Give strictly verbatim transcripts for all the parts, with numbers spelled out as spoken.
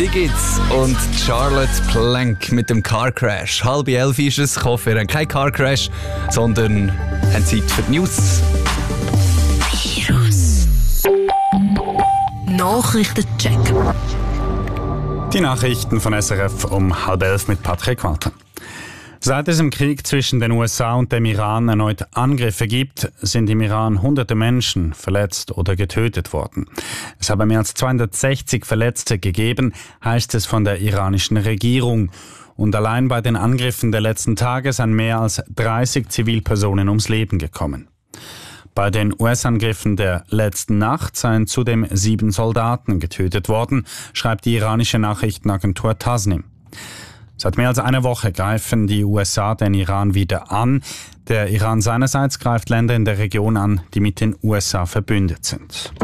Chigits und Charlotte Plank mit dem Car Crash. Halb elf ist es. Ich hoffe, ihr habt keinen Car Crash, sondern habt Zeit für die News. Virus. Nachrichtencheck. Die Nachrichten von S R F um halb elf mit Patrick Walter. Seit es im Krieg zwischen den U S A und dem Iran erneut Angriffe gibt, sind im Iran hunderte Menschen verletzt oder getötet worden. Es habe mehr als zweihundertsechzig Verletzte gegeben, heißt es von der iranischen Regierung. Und allein bei den Angriffen der letzten Tage seien mehr als dreißig Zivilpersonen ums Leben gekommen. Bei den U S-Angriffen der letzten Nacht seien zudem sieben Soldaten getötet worden, schreibt die iranische Nachrichtenagentur Tasnim. Seit mehr als einer Woche greifen die U S A den Iran wieder an. Der Iran seinerseits greift Länder in der Region an, die mit den U S A verbündet sind.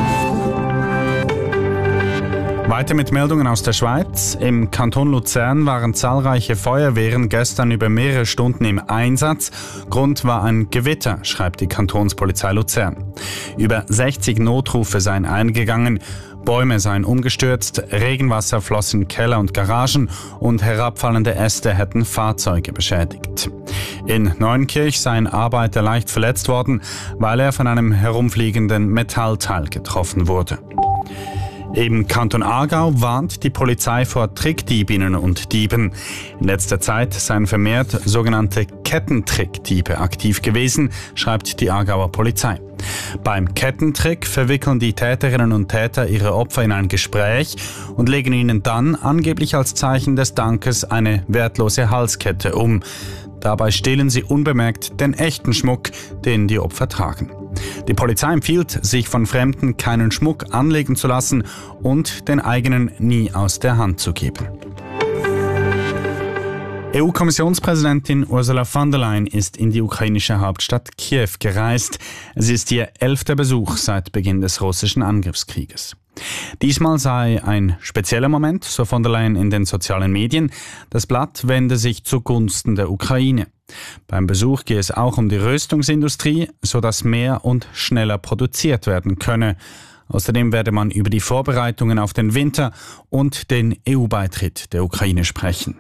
Weiter mit Meldungen aus der Schweiz. Im Kanton Luzern waren zahlreiche Feuerwehren gestern über mehrere Stunden im Einsatz. Grund war ein Gewitter, schreibt die Kantonspolizei Luzern. Über sechzig Notrufe seien eingegangen. Bäume seien umgestürzt, Regenwasser floss in Keller und Garagen und herabfallende Äste hätten Fahrzeuge beschädigt. In Neunkirch seien Arbeiter leicht verletzt worden, weil er von einem herumfliegenden Metallteil getroffen wurde. Im Kanton Aargau warnt die Polizei vor Trickdiebinnen und Dieben. In letzter Zeit seien vermehrt sogenannte Kettentrickdiebe aktiv gewesen, schreibt die Aargauer Polizei. Beim Kettentrick verwickeln die Täterinnen und Täter ihre Opfer in ein Gespräch und legen ihnen dann angeblich als Zeichen des Dankes eine wertlose Halskette um. Dabei stehlen sie unbemerkt den echten Schmuck, den die Opfer tragen. Die Polizei empfiehlt, sich von Fremden keinen Schmuck anlegen zu lassen und den eigenen nie aus der Hand zu geben. E U-Kommissionspräsidentin Ursula von der Leyen ist in die ukrainische Hauptstadt Kiew gereist. Es ist ihr elfter Besuch seit Beginn des russischen Angriffskrieges. Diesmal sei ein spezieller Moment, so von der Leyen in den sozialen Medien. Das Blatt wende sich zugunsten der Ukraine. Beim Besuch gehe es auch um die Rüstungsindustrie, sodass mehr und schneller produziert werden könne. Außerdem werde man über die Vorbereitungen auf den Winter und den E U-Beitritt der Ukraine sprechen.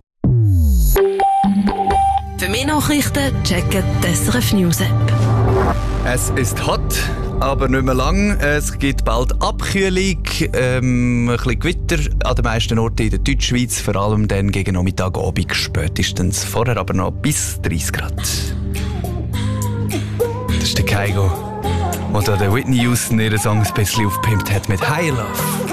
Für mehr Nachrichten checken die S R F News App. Es ist hot, aber nicht mehr lang. Es gibt bald Abkühlung, ähm, ein bisschen Gewitter an den meisten Orten in der Deutschschweiz, vor allem dann gegen Nachmittag, Abend spätestens. Vorher aber noch bis dreißig Grad. Das ist der Kaigo, der Whitney Houston ihren Song ein bisschen aufgepimpt hat mit High Love.